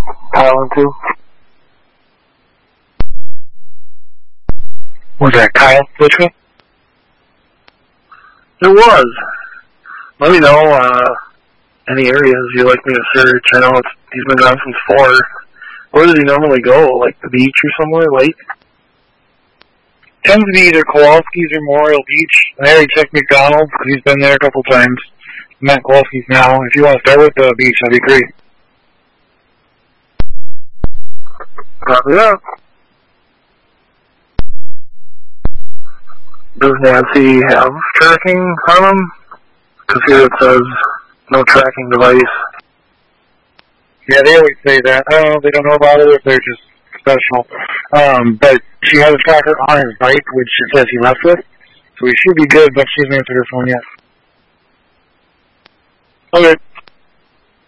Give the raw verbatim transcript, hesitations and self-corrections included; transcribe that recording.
Piling to? Was that Kyle Litchfield? It was. Let me know, uh, any areas you'd like me to search. I know it's, he's been gone since four. Where does he normally go? Like the beach or somewhere? Lake? Tends to be either Kowalski's or Memorial Beach. I already checked McDonald's because he's been there a couple times. I'm at Kowalski's now. If you want to start with the beach, that'd be great. Copy that. Does Nancy have tracking on him? Because here it says, no tracking device. Yeah, they always say that. I don't know if they don't know about it or if they're just special. Um, but she has a tracker on his bike, which it says he left with. So he should be good, but she hasn't answered her phone yet. Okay.